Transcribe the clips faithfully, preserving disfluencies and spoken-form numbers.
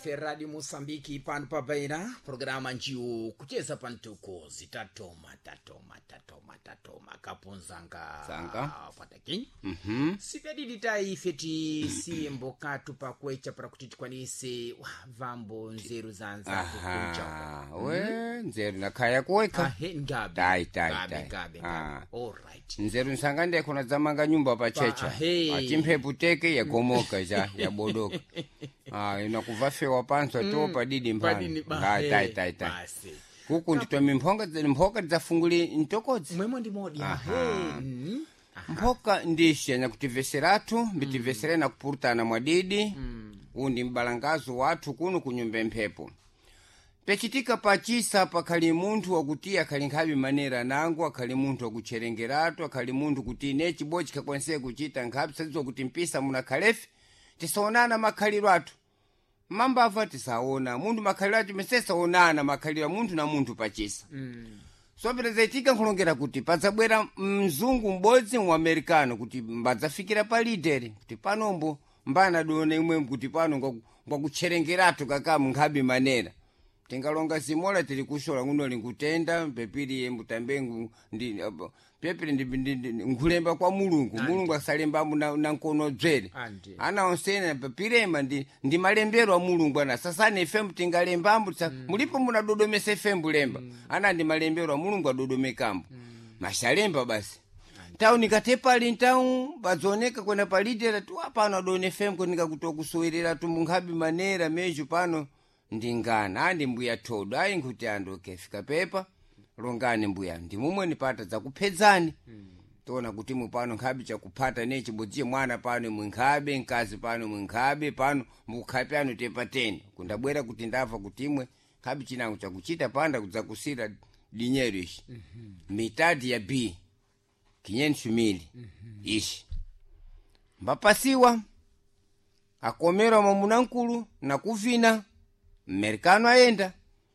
ife Radio Mosambiki pano pabaira programa njiu kucheza pantukozi tatoma tatoma tatoma tatoma kaponzanga Zanga pataki mhm mm sipedi tai ife ti siembo katu pakwecha para kuti tikwanise vambo nzeru zanza kucha we nzeru nakaya kuweka ahe ngabe dai dai gabe gabe all right nzeru nsangande kuna zamanga nyumba pachecha atimpepu teke ya gomoka ja ya bodoka ah inakuvafewa panzo mm. to padidi mpani ha dai dai dai kuku nditwa mimphonga mphonga dzafunguli ntokodzi mwemo ndi modi ahe mm. mphoka ndishe na kutiveseratu mbitivesere na kupurutana mwadidi mm. undi mbalangazo watu kuno kunyumba mphepo pechitika pachisa pakali muntu wakutia kali nkhabi manera nangu akali muntu wakucherengeratu akali muntu kuti ne chibochi kakwanse kuchita nkhabi sadziwa kuti mpisa muna khalefi tisaonana makhaliro atu mambava tisaona muntu makhaliro atu mesesa onana makhaliro muntu na muntu pachisa mm. so perezetika nkulongera kuti padzabwera mzungu mbodzi mu americano kuti mbadzafikira pa leader kuti panombo mbana done imwe kuti pano ngakucherengeratu kakamu nkhabi manera tingalonga simola tili kushola nguno lingutenda pepiri embutambengu ndi pepiri ndi ngulemba kwa mulungu mulungu asalemba na, na nkono dzere ana onsene pepirema ndi ndi malembero wa mulungu ana sasane F M tingalembambu mm. mulipo muna dodomesa F M lemba mm. ana ndi malembero wa mulungu adodomekambo mm. mashalemba basi tau nikatepa lintau bazoneka kwena palidera tu apano adone F M konika kutokusowerera tumbunghabi manera meju pano ndingana andi mbuya todo ayi nkuti andoke fika pepa longani mbuya ndi mumwe nipata za kuphedzani hmm. tona kuti mupano nkhabi cha kupata ne chibodziye mwana pano mwinkhabe nkazi pano mwinkhabe pano mukhape ano tepa teni kundabwera kuti ndafa kuti imwe nkhabi chinangu cha kuchita panda kudzakusira dinyero ishi mm -hmm. mitadi ya B kinyensu mili mm -hmm. ishi mbapasiwa akomera mamunankulu na kuvina Americano aenda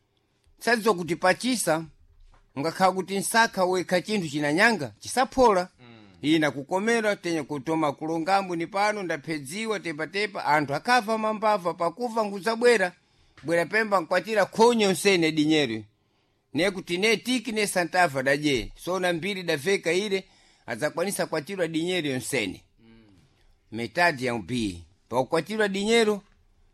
sadziwa kuti pachisa ngakhala kuti nsaka weka chinthu chinanyanga chisaphola mm. ina kukomera tenya kutoma kulongambu ni pano ndaphedziwa tepatepa anthu akava mambava pakuva nguzabwera bwera pemba nkwatira khonyo nsene dinyero ne kuti ne tiki ne santava daje sona mbiri daveka ile adzakwanisa kwatirwa dinyero nsene mm. metadi ya mbi pa kwatirwa dinyero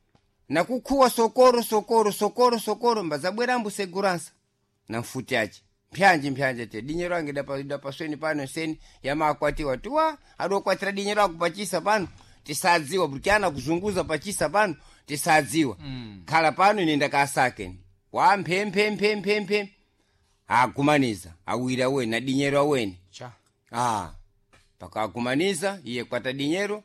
na kukuwa sokoro sokoro sokoro sokoro mbazabwera mbu segurança na mfuti yache mpyanje mpyanje te dinyero ange dapa dapa sweni pano seni yama akwatiwa tuwa adokwatira dinyero akupachisa pano tisadziwa bukyana kuzunguza pachisa pano tisadziwa mm. khala pano nenda kasake wa mpempe mpempe mpempe akumaniza awira we na dinyero aweni cha ah pakakumaniza iye kwata dinyero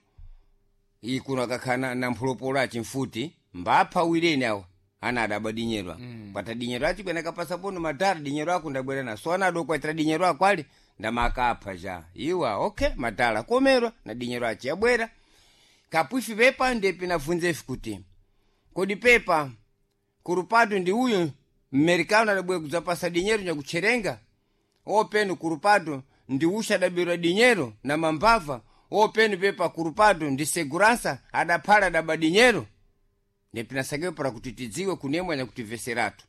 iyi kuna kakana na mpulopolo chimfuti mbapha wireni awo ana adaba dinyero mm. pata dinyero achi kwena kapasa pono madara dinyero ako ndabwera na so ana adokwatira dinyero akwali ndamakapha ja iwa okay madara komerwa na dinyero achi yabwera kapwifi pepa ndepi nafunzefi kuti kodi pepa kurupatu ndi uyo Americano adabwera kudzapasa dinyero nya kucherenga openu kurupatu ndi usha adabira dinyero na mambava openu pepa kurupatu ndi segurança adaphala daba dinyero nepinasakepo para kutitidziwe kunemwa na kutiveseratu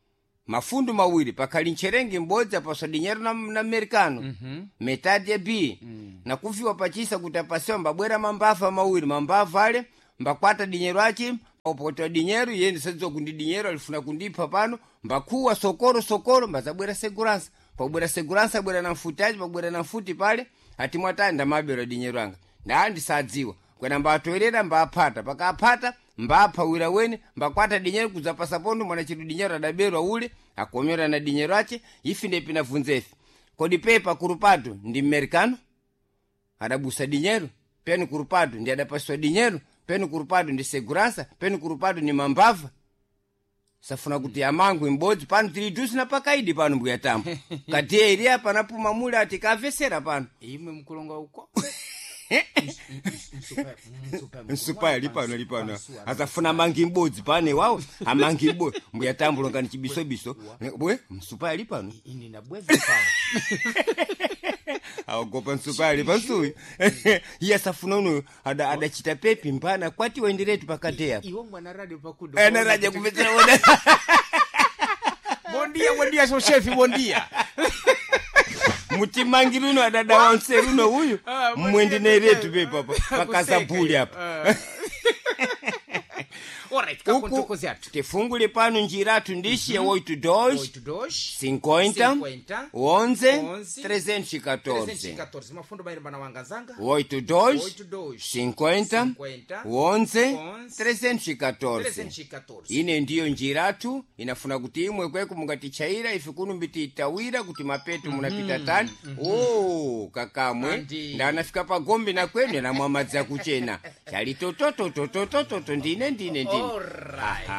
mafundu mawiri pakali ncherenge mbodzi apaswa dinyero na, na Americano mm -hmm. metadi ya B mm. na kufiwa pachisa kutapasiwa mbabwera mambafa mawiri mambafa ale mbakwata dinyero achi opota dinyero yende sadziwa kundi dinyero alifuna kundipha pano mbakuwa sokoro sokoro mbazabwera segurança pabwera segurança bwera na mfutaji pabwera na mfuti pale hatimwatani ndamabera dinyero anga ndandi sadziwa kwena mbatoerera mbapata pakapata mbapha wira weni mbakwata dinyero kudzapasa pondo mwana chitu dinyero adaberwa ule akomera na dinyero ache ifi ndepi navunzefi kodi pepa kurupato ndi Americano adabusa dinyero penu kurupato ndi adapaswa dinyero penu kurupato ndi segurança penu kurupato ni mambava safuna kuti amangu imbodzi pano tili tusi na pakaidi pano mbuya tambo katiye ilia panapuma mule atikavesera pano imwe mkulonga uko Nsupa lipano lipano azafuna mangi mbodzi pane wao amangi mbo mbuya tambo ngani chibiso biso bwe nsupa lipano ini na bweve pano agopa nsukali pasuyu iya safuna uno ada adachita pepi mpana kwati waenderetu pakatea iwo mwana radio pakudo ana raja kumetsera wona bondia bondia so chef bondia mutimangiruno adada wanseruno huyu mwendineretu pepa hapa pakazapuli hapa. Alright, kaponto zetu. Tifungule pano njiratu ndishi ya oito dois cinquenta onze trezentos e quatorze. Mafundo bairi bana wangazanga. oito dois cinquenta onze trezentos e quatorze. Ine ndiyo njiratu inafuna kuti imwe kweku mungatichaira ifukunu mbiti itawira kuti mapetu munapita tani. Oh, kakamwe ndana fika pa Gombe na kwene na mwamadza kuchena. Chali tototo tototo ndine ndine ndine. All right.